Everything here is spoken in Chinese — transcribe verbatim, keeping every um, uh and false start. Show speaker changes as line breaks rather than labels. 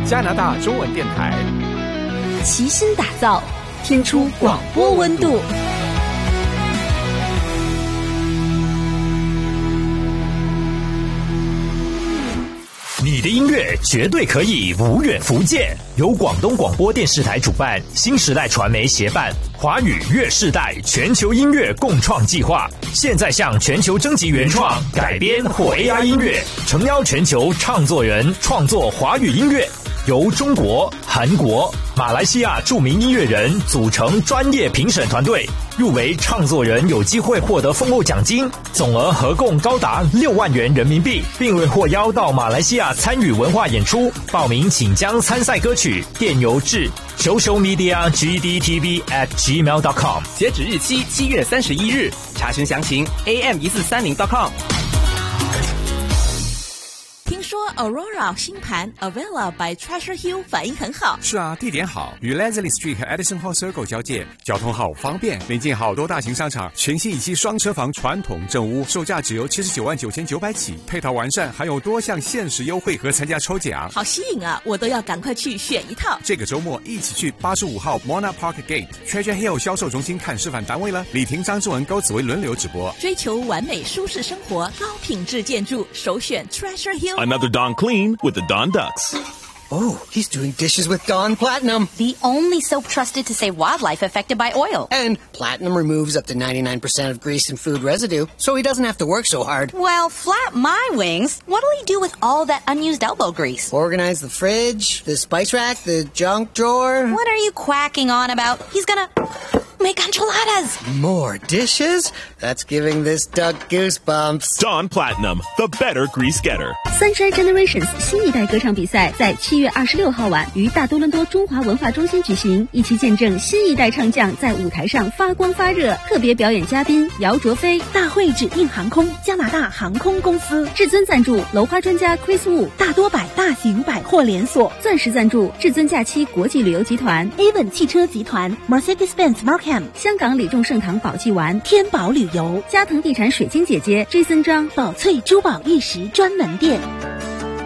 加拿大中文电台，
齐心打造，听出广播温度。
你的音乐绝对可以无远弗届，由广东广播电视台主办，新时代传媒协办，华语乐世代全球音乐共创计划，现在向全球征集原创、改编或 A I 音乐，诚邀全球唱作人创作华语音乐，由中国、韩国、马来西亚著名音乐人组成专业评审团队，入围唱作人有机会获得丰厚奖金，总额合共高达六万元人民币，并未获邀到马来西亚参与文化演出。报名请将参赛歌曲电邮至 social media g d t v at gmail dot com，
截止日期七月三十一日，查询详情 a m 一四三零 dot com。
听说 Aurora 新盘 Avella by Treasure Hill 反应很好。
是啊，地点好，与 Leslie Street 和 Edison Hall Circle 交界，交通好方便，临近好多大型商场，全新一期双车房传统正屋，售价只由七十九万九千九百起，配套完善，还有多项限时优惠和参加抽奖，
好吸引啊！我都要赶快去选一套。
这个周末一起去八十五号 Mona Park Gate Treasure Hill 销售中心看示范单位了。李婷、张志文、高紫薇轮流直播。
追求完美舒适生活，高品质建筑，首选 Treasure Hill。Another
Dawn Clean with the Dawn Ducks.
Oh, he's doing dishes with Dawn Platinum.
The only soap trusted to save wildlife affected by oil.
And Platinum removes up to ninety-nine percent of grease and food residue, so he doesn't have to work so hard.
Well, flap my wings. What'll he do with all that unused elbow grease?
Organize the fridge, the spice rack, the junk drawer.
What are you quacking on about? He's gonna make enchiladas.
More dishes? That's giving this duck goosebumps.
Dawn Platinum, the better grease getter.
三山 Generations 新一代歌唱比赛在七月二十六号晚于大多伦多中华文化中心举行，一起见证新一代唱将在舞台上发光发热。特别表演嘉宾姚卓飞，大会指定航空加拿大航空公司，至尊赞助楼花专家 Chris Wu， 大多百大型百货连锁，钻石赞助至尊假期国际旅游集团 Avon 汽车集团 Mercedes-Benz Markham， 香港李众盛堂宝记丸天宝旅游，嘉腾地产水晶姐姐 Jason 张宝翠珠宝玉石专门店。